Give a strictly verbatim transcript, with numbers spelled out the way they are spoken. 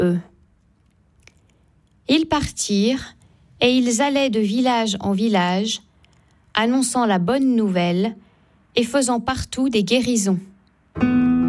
eux. Ils partirent, et ils allaient de village en village, annonçant la bonne nouvelle et faisant partout des guérisons.